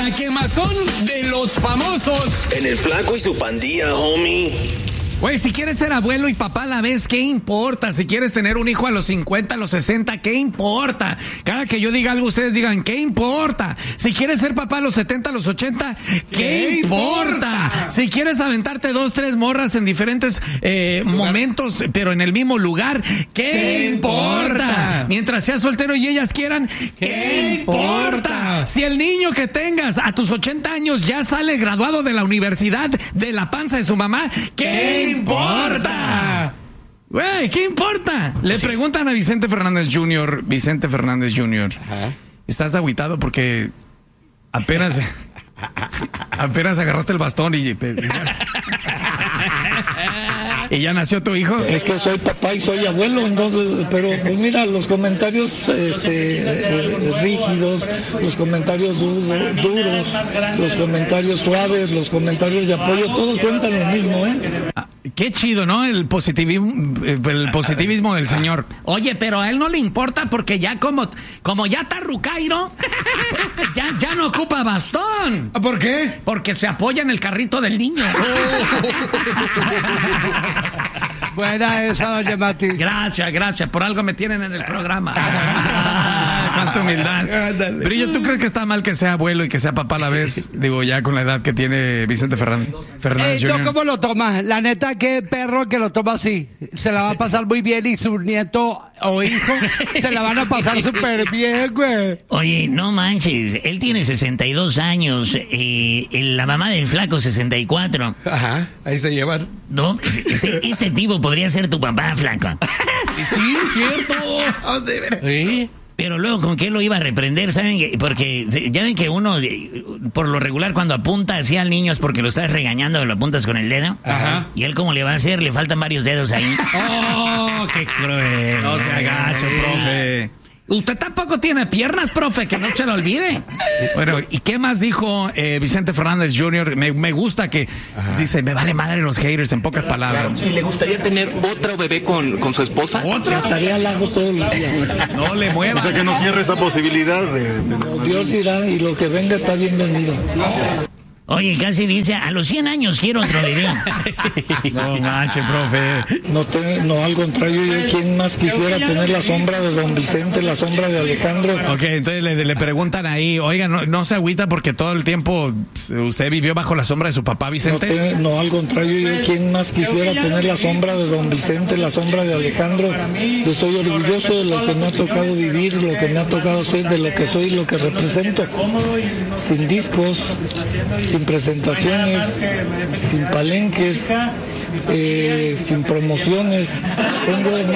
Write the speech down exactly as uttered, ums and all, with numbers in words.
La quemazón de los famosos. En el Flaco y su pandilla, homie. Güey, si quieres ser abuelo y papá a la vez, ¿qué importa? Si quieres tener un hijo a los cincuenta, a los sesenta, ¿qué importa? Cada que yo diga algo, ustedes digan, ¿qué importa? Si quieres ser papá a los setenta, a los ochenta, ¿qué, ¿Qué importa? importa? Si quieres aventarte dos, tres morras en diferentes eh, momentos, pero en el mismo lugar, ¿qué, ¿Qué importa? importa? Mientras seas soltero y ellas quieran, ¿qué, ¿Qué importa? Si el niño que tengas a tus ochenta años ya sale graduado de la universidad de la panza de su mamá, ¿qué ¿Qué importa? Güey, ¿qué importa? Le sí. preguntan a Vicente Fernández junior Vicente Fernández junior Ajá. ¿Estás agüitado porque apenas apenas agarraste el bastón y y ya nació tu hijo? Es que soy papá y soy abuelo, entonces, pero pues mira, los comentarios este, eh, rígidos, los comentarios duro, duros, los comentarios suaves, los comentarios de apoyo, todos cuentan lo mismo, ¿eh? Ah, qué chido, ¿no? El positivismo, el positivismo del señor. Oye, pero a él no le importa porque ya como, como ya está rucairo, ya, ya no ocupa bastón. ¿Por qué? Porque se apoya en el carrito del niño. Buena esa, doña Mati. Gracias, gracias. Por algo me tienen en el programa. Ah, cuánta humildad. Brillo, ¿tú crees que está mal que sea abuelo y que sea papá a la vez? Digo, ya con la edad que tiene Vicente Fernández, Fernández eh, junior ¿Cómo lo tomas? La neta, qué perro que lo toma así. Se la va a pasar muy bien y su nieto o hijo se la van a pasar súper bien, güey. Oye, no manches. Él tiene sesenta y dos años. Eh, la mamá del Flaco, sesenta y cuatro. Ajá, ahí se llevan. No, este, este tipo podría ser tu papá, Flaco. Sí, cierto. Oh, de veras. ¿Sí? Pero luego, ¿con qué lo iba a reprender? ¿Saben? Porque ya ven que uno, por lo regular, cuando apunta así al niño es porque lo estás regañando y lo apuntas con el dedo. Ajá. ¿Y él cómo le va a hacer? Le faltan varios dedos ahí. ¡Oh, qué cruel! No se agache, profe. Usted tampoco tiene piernas, profe, que no se lo olvide. Bueno, ¿y qué más dijo eh, Vicente Fernández junior? Me, me gusta que Ajá. dice, me vale madre los haters, en pocas palabras. ¿Y le gustaría tener otro bebé con, con su esposa? ¿Otra? Estaría al lago todos los días. No le mueva. O sea, que no cierre esa posibilidad de... de... No, Dios dirá, y lo que venga está bienvenido. Oye, casi dice, a los cien años quiero otro bebé. No manche, profe. No, te, no, al contrario, yo quién más quisiera tener la sombra de don Vicente, la sombra de Alejandro. Ok, entonces le, le preguntan ahí, oiga, no, no se agüita porque todo el tiempo usted vivió bajo la sombra de su papá Vicente. No, te, no al contrario, yo quién más quisiera tener la sombra de don Vicente, la sombra de Alejandro. Yo estoy orgulloso de lo que me ha tocado vivir, lo que me ha tocado ser, de lo que soy, lo que represento. Sin discos, sin presentaciones, sin palenques, eh, sin promociones. Tengo